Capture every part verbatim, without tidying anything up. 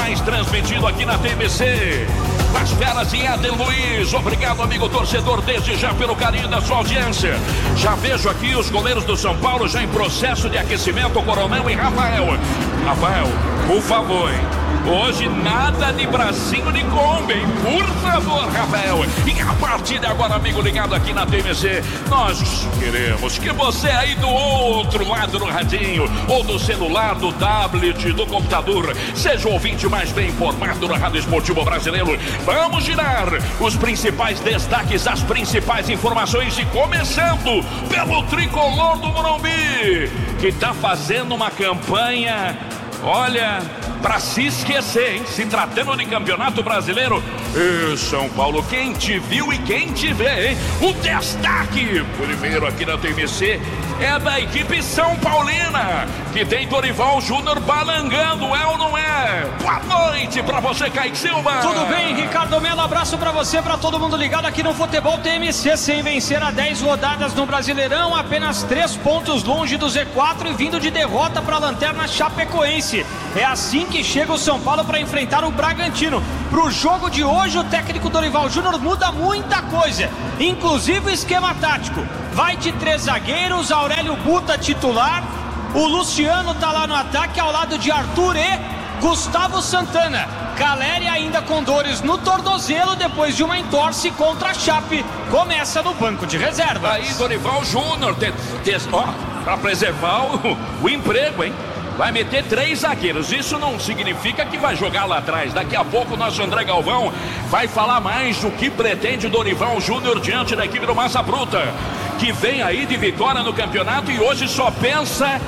mais transmitido aqui na T M C. As feras de Éder Luiz. Obrigado, amigo torcedor, desde já pelo carinho da sua audiência. Já vejo aqui os goleiros do São Paulo já em processo de aquecimento, Coronel e Rafael. Rafael, por favor, hein? Hoje nada de bracinho de Kombi, hein? Por favor, Rafael. E a partir de agora, amigo ligado aqui na T M C, nós queremos que você aí do outro lado do radinho, ou do celular, do tablet, do computador, seja o ouvinte mais bem informado da Rádio Esportivo Brasileiro. Vamos girar os principais destaques, as principais informações, e começando pelo tricolor do Morumbi, que tá fazendo uma campanha, olha, pra se esquecer, hein? Se tratando de Campeonato Brasileiro. E São Paulo, quem te viu e quem te vê, hein? O destaque primeiro aqui na T M C é da equipe São Paulina, que tem Dorival Júnior balangando, é ou não é? Boa noite pra você, Kaique Silva. Tudo bem, Ricardo Melo, abraço pra você, pra todo mundo ligado aqui no Futebol T M C. Sem vencer há dez rodadas no Brasileirão, apenas três pontos longe do Z quatro e vindo de derrota pra Lanterna Chapecoense. É assim que chega o São Paulo para enfrentar o Bragantino. Pro jogo de hoje, o técnico Dorival Júnior muda muita coisa, inclusive o esquema tático. Vai de três zagueiros, Aurélio Buta titular, o Luciano tá lá no ataque ao lado de Arthur e Gustavo Santana. Caleri ainda com dores no tornozelo depois de uma entorse contra a Chape, começa no banco de reservas. Aí Dorival Júnior, ó, para preservar o, o emprego, hein? Vai meter três zagueiros, isso não significa que vai jogar lá atrás. Daqui a pouco o nosso André Galvão vai falar mais do que pretende Dorival Júnior diante da equipe do Massa Bruta, que vem aí de vitória no campeonato e hoje só pensa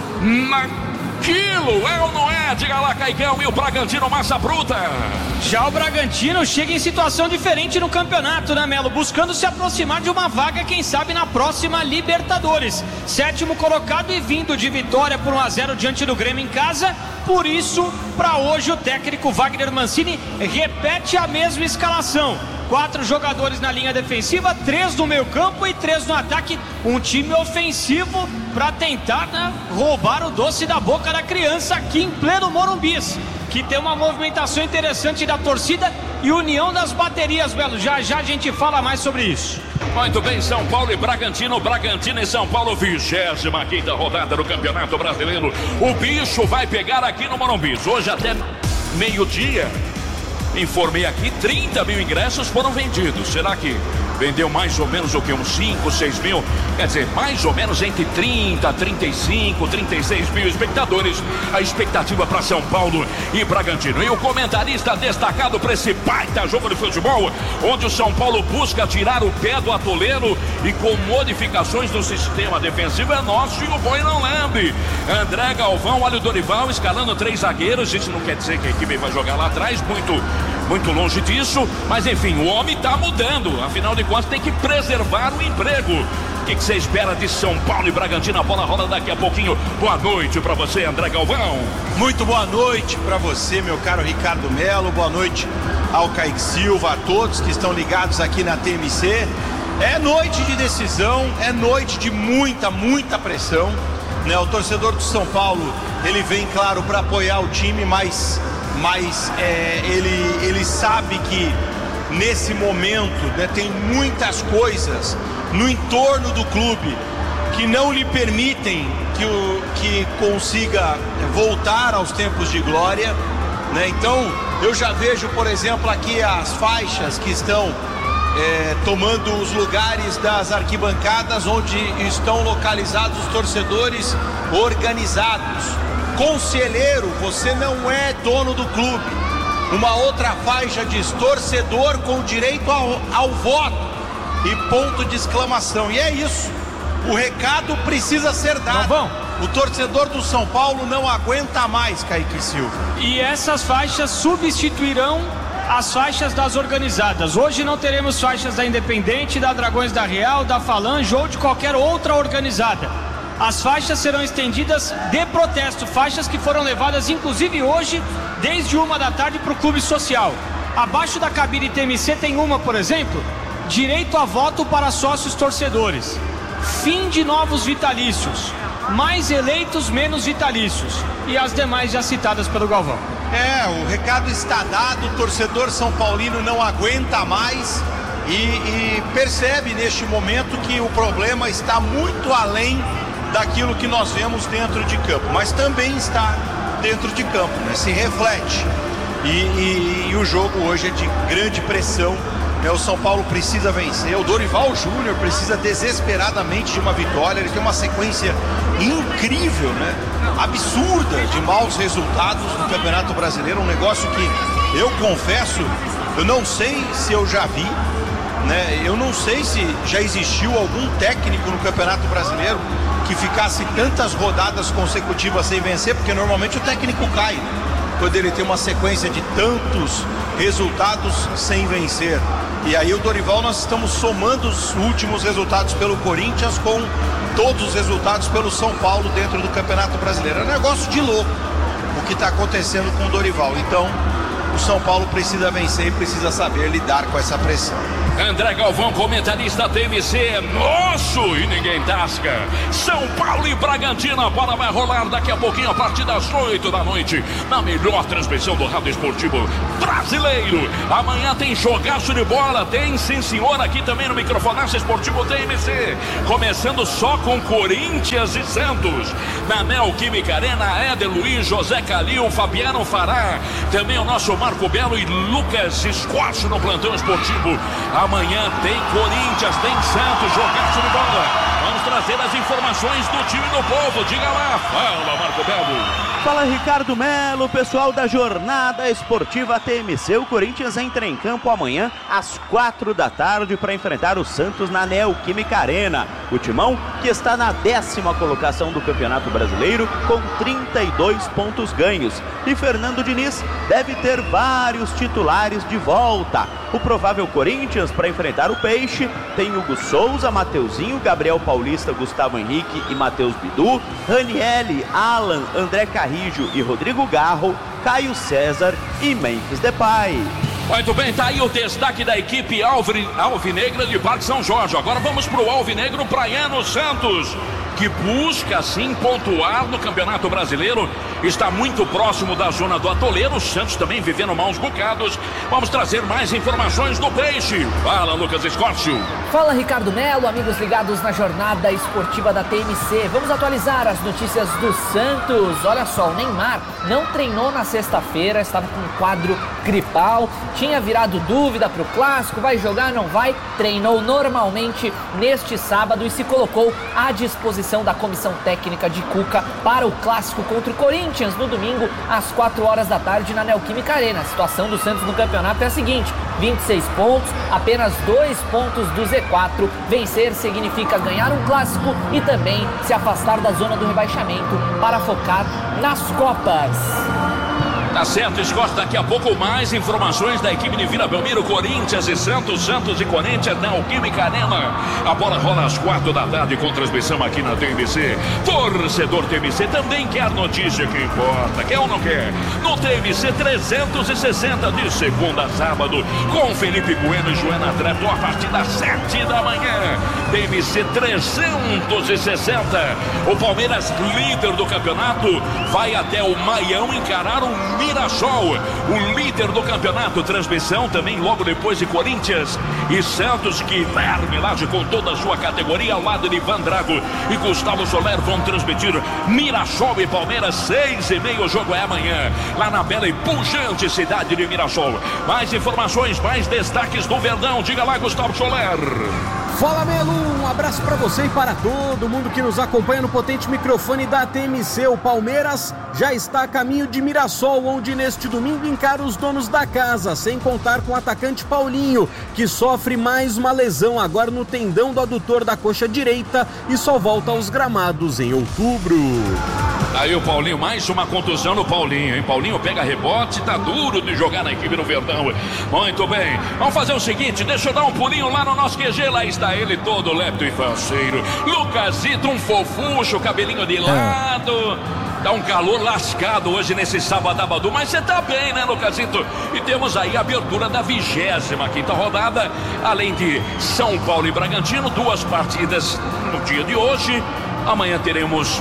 naquilo, é ou não é? Diga lá, Caicão, e o Bragantino Massa Bruta. Já o Bragantino chega em situação diferente no campeonato, né, Melo? Buscando se aproximar de uma vaga, quem sabe, na próxima Libertadores. Sétimo colocado e vindo de vitória por um a zero diante do Grêmio em casa. Por isso, para hoje, o técnico Wagner Mancini repete a mesma escalação. Quatro jogadores na linha defensiva, três no meio campo e três no ataque. Um time ofensivo para tentar, né, roubar o doce da boca da criança aqui em pleno Morumbi, que tem uma movimentação interessante da torcida e união das baterias, Belo. Já já a gente fala mais sobre isso. Muito bem, São Paulo e Bragantino, Bragantino e São Paulo, vigésima quinta rodada do Campeonato Brasileiro. O bicho vai pegar aqui no Morumbi. Hoje até meio-dia, informei aqui, trinta mil ingressos foram vendidos. Será que vendeu mais ou menos o que? Uns cinco, seis mil? Quer dizer, mais ou menos entre trinta, trinta e cinco, trinta e seis mil espectadores. A expectativa para São Paulo e Bragantino. E o comentarista destacado para esse baita jogo de futebol, onde o São Paulo busca tirar o pé do atoleiro e com modificações no sistema defensivo, é nosso e o boi não lembre. André Galvão, olha o Dorival escalando três zagueiros. Isso não quer dizer que a equipe vai jogar lá atrás, muito, muito longe disso. Mas enfim, o homem está mudando. Afinal de contas, tem que preservar o emprego. O que você espera de São Paulo e Bragantino? A bola rola daqui a pouquinho. Boa noite para você, André Galvão. Muito boa noite para você, meu caro Ricardo Melo. Boa noite ao Kaique Silva, a todos que estão ligados aqui na T M C. É noite de decisão, é noite de muita, muita pressão, né? O torcedor do São Paulo, ele vem, claro, para apoiar o time, mas, mas é, ele, ele sabe que nesse momento, né, tem muitas coisas no entorno do clube que não lhe permitem que, o, que consiga voltar aos tempos de glória, né? Então eu já vejo, por exemplo, aqui as faixas que estão é, tomando os lugares das arquibancadas onde estão localizados os torcedores organizados. Conselheiro, você não é dono do clube. Uma outra faixa diz torcedor com direito ao, ao voto e ponto de exclamação. E é isso, o recado precisa ser dado. Bom, o torcedor do São Paulo não aguenta mais, Kaique Silva. E essas faixas substituirão as faixas das organizadas. Hoje não teremos faixas da Independente, da Dragões da Real, da Falange ou de qualquer outra organizada. As faixas serão estendidas de protesto, faixas que foram levadas inclusive hoje desde uma da tarde para o clube social. Abaixo da cabine T M C tem uma, por exemplo, direito a voto para sócios torcedores, fim de novos vitalícios, mais eleitos, menos vitalícios, e as demais já citadas pelo Galvão. É, o recado está dado, o torcedor São Paulino não aguenta mais e, e percebe neste momento que o problema está muito além daquilo que nós vemos dentro de campo, mas também está dentro de campo, né? Se reflete. E, e, e o jogo hoje é de grande pressão, né? O São Paulo precisa vencer, o Dorival Júnior precisa desesperadamente de uma vitória, ele tem uma sequência incrível, né? Absurda de maus resultados no Campeonato Brasileiro, um negócio que eu confesso, eu não sei se eu já vi, né? Eu não sei se já existiu algum técnico no Campeonato Brasileiro que ficasse tantas rodadas consecutivas sem vencer, porque normalmente o técnico cai, né? Quando ele tem uma sequência de tantos resultados sem vencer. E aí o Dorival, nós estamos somando os últimos resultados pelo Corinthians com todos os resultados pelo São Paulo dentro do Campeonato Brasileiro. É um negócio de louco o que está acontecendo com o Dorival. Então o São Paulo precisa vencer e precisa saber lidar com essa pressão. André Galvão, comentarista T M C, nosso e ninguém tasca. São Paulo e Bragantino, a bola vai rolar daqui a pouquinho a partir das oito da noite, na melhor transmissão do rádio esportivo brasileiro. Amanhã tem jogaço de bola, tem sim senhor, aqui também no microfonaço esportivo T M C, começando só com Corinthians e Santos, na Neoquímica Arena. Éder Luiz, José Calil, Fabiano Fará, também o nosso Marco Belo e Lucas Escorcho no plantão esportivo. Amanhã tem Corinthians, tem Santos, jogaço de bola. Vamos trazer as informações do time do povo. Diga lá, fala Marco Belo. Fala Ricardo Melo, pessoal da Jornada Esportiva T M C. O Corinthians entra em campo amanhã às quatro da tarde para enfrentar o Santos na Neoquímica Arena. O Timão, que está na décima colocação do Campeonato Brasileiro com trinta e dois pontos ganhos. E Fernando Diniz deve ter vários titulares de volta. O provável Corinthians para enfrentar o Peixe tem Hugo Souza, Mateuzinho, Gabriel Paulista, Gustavo Henrique e Matheus Bidu, Ranieri, Alan, André Carrijo e Rodrigo Garro, Caio César e Memphis Depay. Muito bem, tá aí o destaque da equipe Alvi, Alvinegra de Parque São Jorge. Agora vamos pro Alvinegro Praiano Santos, que busca sim pontuar no Campeonato Brasileiro, está muito próximo da zona do atoleiro. O Santos também vivendo maus bocados. Vamos trazer mais informações do Peixe. Fala, Lucas Escórcio. Fala, Ricardo Melo, amigos ligados na Jornada Esportiva da T M C. Vamos atualizar as notícias do Santos. Olha só, o Neymar não treinou na sexta-feira, estava com um quadro gripal, tinha virado dúvida para o Clássico, vai jogar, não vai? Treinou normalmente neste sábado e se colocou à disposição da comissão técnica de Cuca para o Clássico contra o Corinthians no domingo às quatro horas da tarde na Neoquímica Arena. A situação do Santos no campeonato é a seguinte: vinte e seis pontos, apenas dois pontos do Z quatro. Vencer significa ganhar um Clássico e também se afastar da zona do rebaixamento para focar nas Copas. Tá certo, Scott, daqui a pouco mais informações da equipe de Vila Belmiro, Corinthians e Santos, Santos e Corinthians na Neoquímica Arena. A bola rola às quatro da tarde com transmissão aqui na T M C. Torcedor T M C também quer notícia que importa, quer ou não quer? No T M C trezentos e sessenta, de segunda a sábado, com Felipe Bueno e Joana Treto a partir das sete da manhã. T M C trezentos e sessenta. O Palmeiras, líder do campeonato, vai até o Maião encarar o Mirassol, o líder do campeonato. Transmissão também logo depois de Corinthians e Santos, que Vermelage com toda a sua categoria, ao lado de Ivan Drago e Gustavo Soler vão transmitir Mirassol e Palmeiras. Seis e meia, o jogo é amanhã lá na bela e pujante cidade de Mirassol. Mais informações, mais destaques do Verdão. Diga lá, Gustavo Soler. Fala, Melo, um abraço para você e para todo mundo que nos acompanha no potente microfone da T M C. O Palmeiras já está a caminho de Mirassol, onde neste domingo encara os donos da casa, sem contar com o atacante Paulinho, que sofre mais uma lesão agora no tendão do adutor da coxa direita e só volta aos gramados em outubro. Aí o Paulinho, mais uma contusão no Paulinho, hein? Paulinho pega rebote, tá duro de jogar na equipe do Verdão. Muito bem, vamos fazer o seguinte, deixa eu dar um pulinho lá no nosso Q G, lá está ele todo lepto e faceiro. Lucasito, um fofucho, cabelinho de lado. Dá um calor lascado hoje nesse sábado, mas você tá bem, né, Lucasito? E temos aí a abertura da vigésima quinta rodada, além de São Paulo e Bragantino, duas partidas no dia de hoje. Amanhã teremos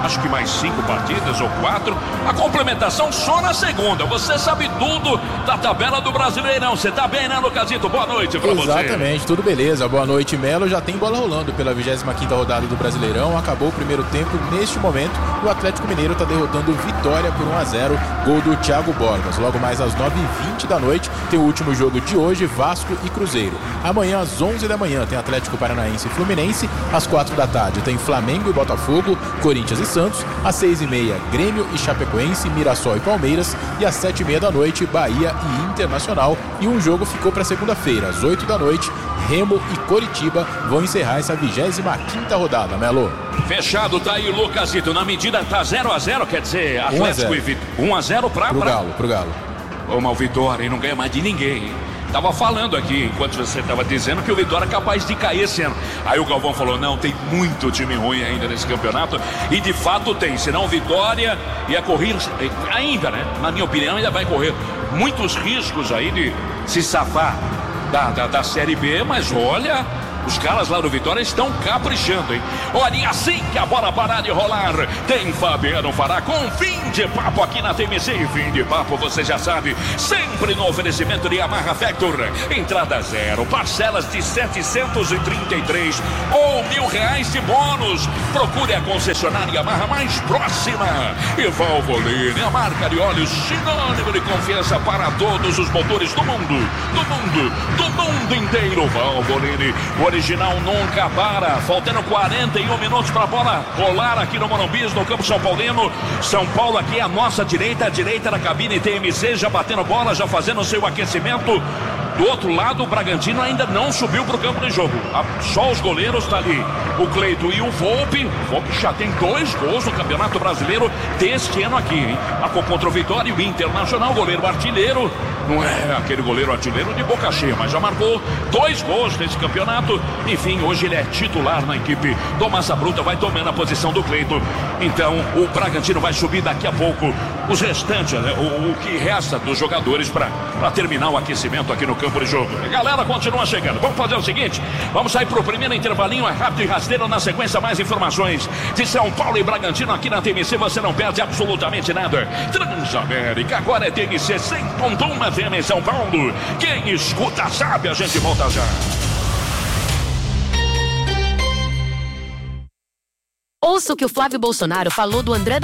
acho que mais cinco partidas ou quatro. A complementação só na segunda. Você sabe tudo da tabela do Brasileirão. Você tá bem, né, Lucasito? Boa noite pra Exatamente, você. Exatamente, tudo beleza. Boa noite, Melo. Já tem bola rolando pela vigésima quinta rodada do Brasileirão. Acabou o primeiro tempo. Neste momento, o Atlético Mineiro está derrotando o Vitória por um a zero. Gol do Thiago Borges. Logo mais às nove e vinte da noite, tem o último jogo de hoje, Vasco e Cruzeiro. Amanhã, às onze da manhã, tem Atlético Paranaense e Fluminense. Às quatro da tarde, tem Flamengo e Botafogo, Corinthians e Santos. Às seis e meia, Grêmio e Chapecoense, Mirassol e Palmeiras. E às sete e meia da noite, Bahia e Internacional. E um jogo ficou para segunda-feira, às oito da noite, Remo e Coritiba vão encerrar essa vigésima quinta rodada, Melo. Fechado, tá aí, Lucasito. Na medida tá zero a zero, quer dizer, Atlético e Vitória. um a zero pra... Pro pra... Galo, pro Galo. Ô, mas o Vitória não ganha mais de ninguém, hein? Tava falando aqui, enquanto você tava dizendo que o Vitória é capaz de cair esse ano. Aí o Galvão falou, não, tem muito time ruim ainda nesse campeonato. E de fato tem, senão o Vitória ia correr, ainda, né? Na minha opinião, ainda vai correr muitos riscos aí de se safar da, da, da Série B, mas olha... Os caras lá do Vitória estão caprichando, hein? Olha, e assim que a bola parar de rolar, tem Fabiano Fará com fim de papo aqui na T M C. E fim de papo, você já sabe, sempre no oferecimento de Yamaha Factor. Entrada zero, parcelas de setecentos e trinta e três ou mil reais de bônus. Procure a concessionária Yamaha mais próxima. E Valvoline, a marca de óleos sinônimo de confiança para todos os motores do mundo. Do mundo, do mundo inteiro. Valvoline, o original nunca para. Faltando quarenta e um minutos para a bola rolar aqui no Morumbi, no campo São Paulino. São Paulo aqui à nossa direita, a direita da cabine T M C, já batendo bola, já fazendo o seu aquecimento. Do outro lado, o Bragantino ainda não subiu para o campo de jogo. Só os goleiros, tá ali o Cleito e o Volpe. O Volpe já tem dois gols no Campeonato Brasileiro deste ano aqui, hein? Marcou contra o Vitória e o Internacional, goleiro artilheiro. Não é aquele goleiro artilheiro de boca cheia, mas já marcou dois gols nesse campeonato. Enfim, hoje ele é titular na equipe do Massa Bruta, vai tomando a posição do Cleito. Então, o Bragantino vai subir daqui a pouco os restantes, né? o, o que resta dos jogadores para terminar o aquecimento aqui no campo de jogo. A galera continua chegando. Vamos fazer o seguinte, vamos sair para o primeiro intervalinho, é rápido e rasteiro. Na sequência, mais informações de São Paulo e Bragantino aqui na T M C. Você não perde absolutamente nada. Transamérica, agora é T M C cem ponto um F M em São Paulo. Quem escuta sabe, a gente volta já. Ouça o que o Flávio Bolsonaro falou do André